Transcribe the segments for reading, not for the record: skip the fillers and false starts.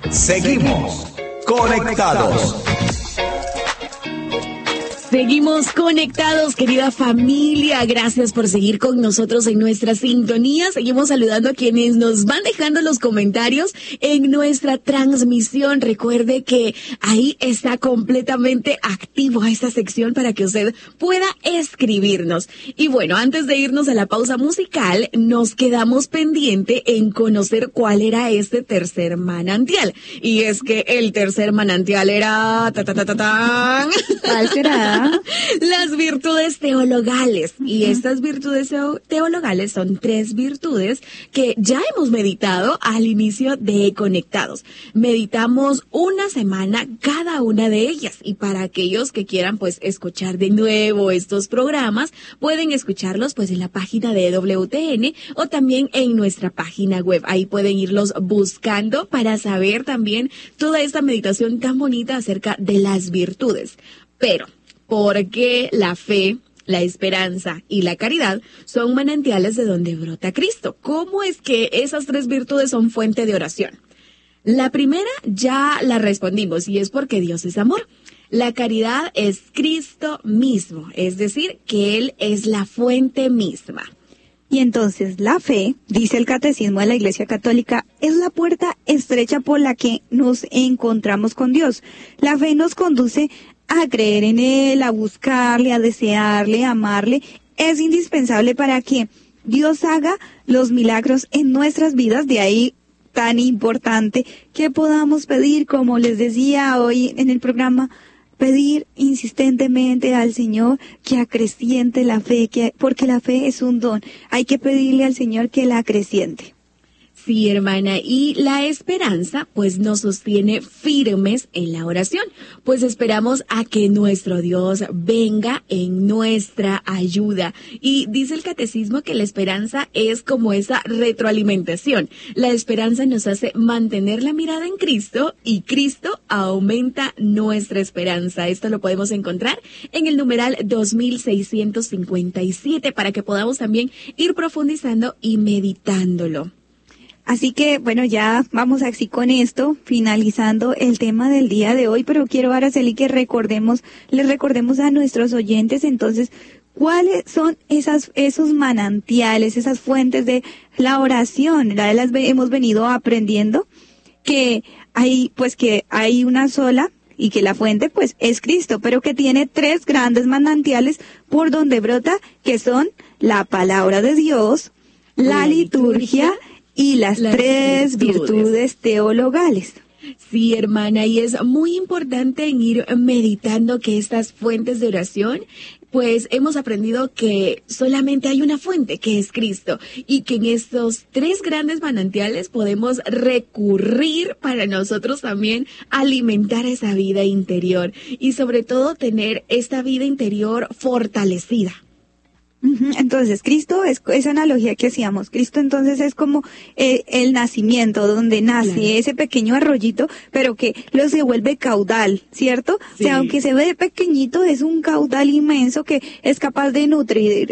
Seguimos conectados. Seguimos conectados, querida familia. Gracias por seguir con nosotros en nuestra sintonía. Seguimos saludando a quienes nos van dejando los comentarios en nuestra transmisión. Recuerde que ahí está completamente activo esta sección para que usted pueda escribirnos. Y bueno, antes de irnos a la pausa musical, nos quedamos pendiente en conocer cuál era este tercer manantial. Y es que el tercer manantial era... ¿Cuál será? Las virtudes teologales. Y estas virtudes teologales son 3 virtudes que ya hemos meditado al inicio de Conectados. Meditamos una semana cada una de ellas. Y para aquellos que quieran pues escuchar de nuevo estos programas, pueden escucharlos pues en la página de WTN o también en nuestra página web. Ahí pueden irlos buscando para saber también toda esta meditación tan bonita acerca de las virtudes. Pero porque la fe, la esperanza y la caridad son manantiales de donde brota Cristo. ¿Cómo es que esas 3 virtudes son fuente de oración? La primera ya la respondimos y es porque Dios es amor. La caridad es Cristo mismo, es decir, que Él es la fuente misma. Y entonces la fe, dice el Catecismo de la Iglesia Católica, es la puerta estrecha por la que nos encontramos con Dios. La fe nos conduce a creer en Él, a buscarle, a desearle, a amarle. Es indispensable para que Dios haga los milagros en nuestras vidas. De ahí tan importante que podamos pedir, como les decía hoy en el programa, pedir insistentemente al Señor que acreciente la fe, porque la fe es un don. Hay que pedirle al Señor que la acreciente. Sí, hermana, y la esperanza pues nos sostiene firmes en la oración, pues esperamos a que nuestro Dios venga en nuestra ayuda. Y dice el Catecismo que la esperanza es como esa retroalimentación. La esperanza nos hace mantener la mirada en Cristo y Cristo aumenta nuestra esperanza. Esto lo podemos encontrar en el numeral 2657 para que podamos también ir profundizando y meditándolo. Así que, bueno, ya vamos así con esto, finalizando el tema del día de hoy, pero quiero, Araceli, que les recordemos a nuestros oyentes, entonces, cuáles son esos manantiales, esas fuentes de la oración. Hemos venido aprendiendo que hay una sola y que la fuente, pues, es Cristo, pero que tiene 3 grandes manantiales por donde brota, que son la palabra de Dios, la liturgia y las 3 virtudes teologales. Sí, hermana, y es muy importante en ir meditando que estas fuentes de oración, pues hemos aprendido que solamente hay una fuente, que es Cristo, y que en estos 3 grandes manantiales podemos recurrir para nosotros también alimentar esa vida interior y sobre todo tener esta vida interior fortalecida. Entonces, Cristo es esa analogía que hacíamos. Cristo entonces es como el nacimiento, donde nace ese pequeño arroyito, pero que lo se vuelve caudal, ¿cierto? Sí. O sea, aunque se ve pequeñito, es un caudal inmenso que es capaz de nutrir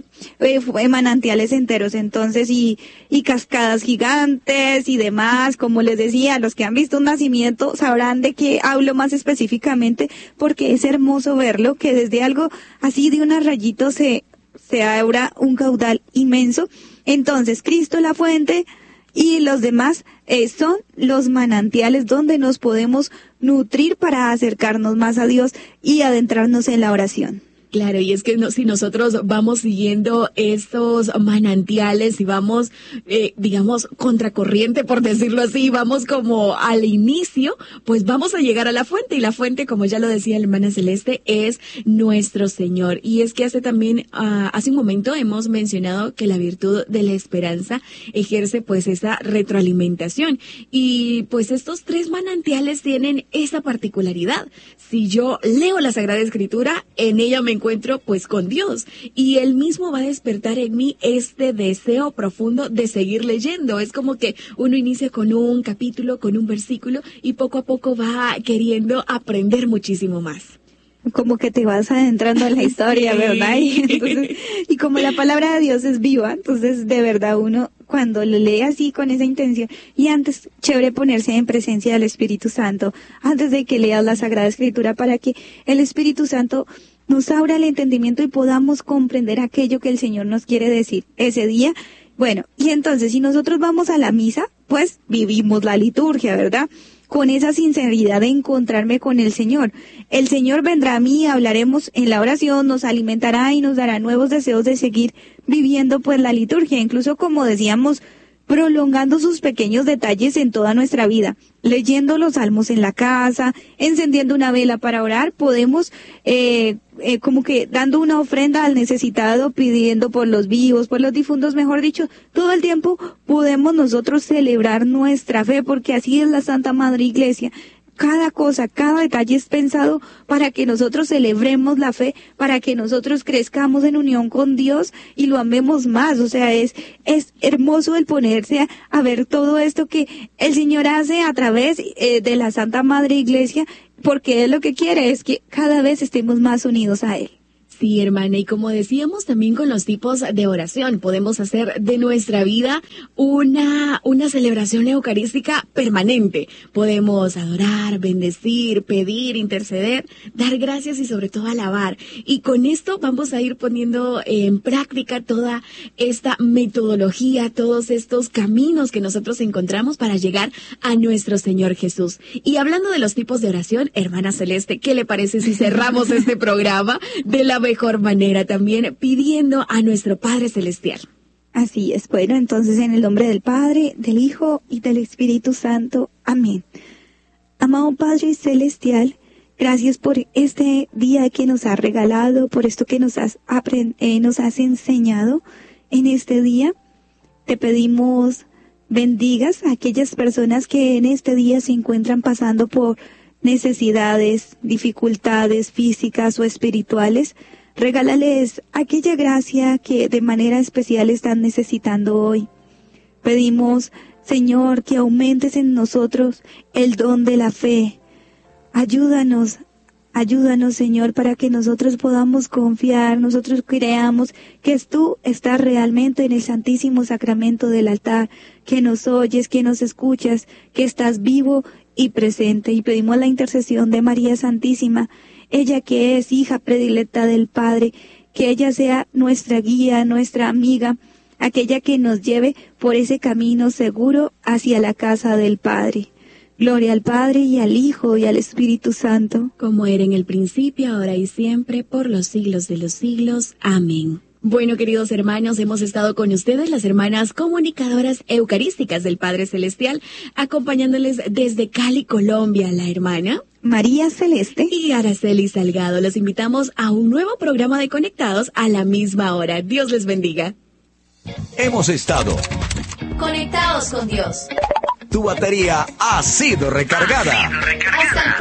manantiales enteros, entonces, y cascadas gigantes y demás. Como les decía, los que han visto un nacimiento sabrán de qué hablo más específicamente, porque es hermoso verlo, que desde algo así de un arroyito se abra un caudal inmenso. Entonces, Cristo la fuente y los demás son los manantiales donde nos podemos nutrir para acercarnos más a Dios y adentrarnos en la oración. Claro, y es que si nosotros vamos siguiendo estos manantiales y vamos, digamos, contracorriente, por decirlo así, vamos como al inicio, pues vamos a llegar a la fuente. Y la fuente, como ya lo decía la hermana Celeste, es nuestro Señor. Y es que hace un momento hemos mencionado que la virtud de la esperanza ejerce pues esa retroalimentación. Y pues estos 3 manantiales tienen esa particularidad. Si yo leo la Sagrada Escritura, en ella me encuentro pues con Dios y Él mismo va a despertar en mí este deseo profundo de seguir leyendo. Es como que uno inicia con un capítulo, con un versículo y poco a poco va queriendo aprender muchísimo más. como que te vas adentrando en la historia, ¿verdad? Y como la palabra de Dios es viva, entonces de verdad uno cuando lo lee así con esa intención, y antes, chévere ponerse en presencia del Espíritu Santo, antes de que leas la Sagrada Escritura, para que el Espíritu Santo nos abra el entendimiento y podamos comprender aquello que el Señor nos quiere decir ese día. Bueno, y entonces si nosotros vamos a la misa, pues vivimos la liturgia, ¿verdad? Con esa sinceridad de encontrarme con el Señor. El Señor vendrá a mí, hablaremos en la oración, nos alimentará y nos dará nuevos deseos de seguir viviendo pues la liturgia, incluso como decíamos, prolongando sus pequeños detalles en toda nuestra vida, leyendo los salmos en la casa, encendiendo una vela para orar, podemos como que dando una ofrenda al necesitado, pidiendo por los vivos, por los difuntos, mejor dicho, todo el tiempo podemos nosotros celebrar nuestra fe, porque así es la Santa Madre Iglesia. Cada cosa, cada detalle es pensado para que nosotros celebremos la fe, para que nosotros crezcamos en unión con Dios y lo amemos más. O sea, es hermoso el ponerse a ver todo esto que el Señor hace a través de la Santa Madre Iglesia, porque Él lo que quiere es que cada vez estemos más unidos a Él. Sí, hermana, y como decíamos también con los tipos de oración, podemos hacer de nuestra vida una celebración eucarística permanente. Podemos adorar, bendecir, pedir, interceder, dar gracias y sobre todo alabar. Y con esto vamos a ir poniendo en práctica toda esta metodología, todos estos caminos que nosotros encontramos para llegar a nuestro Señor Jesús. Y hablando de los tipos de oración, hermana Celeste, ¿qué le parece si cerramos este programa de la mejor manera, también pidiendo a nuestro Padre Celestial? Así es. Bueno, entonces en el nombre del Padre, del Hijo y del Espíritu Santo. Amén. Amado Padre Celestial, gracias por este día que nos has regalado, por esto que nos has enseñado en este día. Te pedimos bendigas a aquellas personas que en este día se encuentran pasando por necesidades, dificultades físicas o espirituales. Regálales aquella gracia que de manera especial están necesitando hoy. Pedimos, Señor, que aumentes en nosotros el don de la fe. Ayúdanos, Señor, para que nosotros podamos confiar, nosotros creamos que tú estás realmente en el Santísimo Sacramento del altar, que nos oyes, que nos escuchas, que estás vivo y presente. Y pedimos la intercesión de María Santísima, ella que es hija predilecta del Padre, que ella sea nuestra guía, nuestra amiga, aquella que nos lleve por ese camino seguro hacia la casa del Padre. Gloria al Padre y al Hijo y al Espíritu Santo, como era en el principio, ahora y siempre, por los siglos de los siglos. Amén. Bueno, queridos hermanos, hemos estado con ustedes, las hermanas comunicadoras eucarísticas del Padre Celestial, acompañándoles desde Cali, Colombia, la hermana María Celeste y Araceli Salgado. Los invitamos a un nuevo programa de Conectados a la misma hora. Dios les bendiga. Hemos estado conectados con Dios. Tu batería ha sido recargada. Hasta el